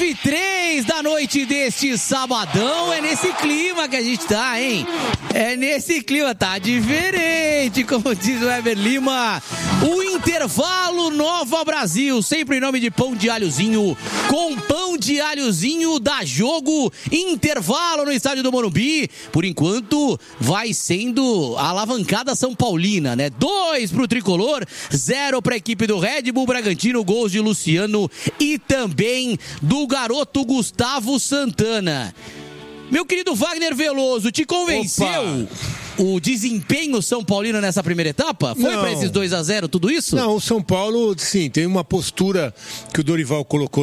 9h03 da noite deste sabadão. É nesse clima que a gente tá, hein? É nesse clima, tá diferente, como diz o Weber Lima. O intervalo Nova Brasil, sempre em nome de Pão de Alhozinho. Com Pão de Alhozinho dá jogo. Intervalo no estádio do Morumbi. Por enquanto, vai sendo a alavancada São Paulina, né? 2 pro Tricolor, 0 pra equipe do Red Bull Bragantino. Gols de Luciano e também do garoto Gustavo Santana. Meu querido Wagner Veloso, te convenceu o desempenho São Paulino nessa primeira etapa? Foi para esses 2-0 tudo isso? Não, o São Paulo, sim, tem uma postura que o Dorival colocou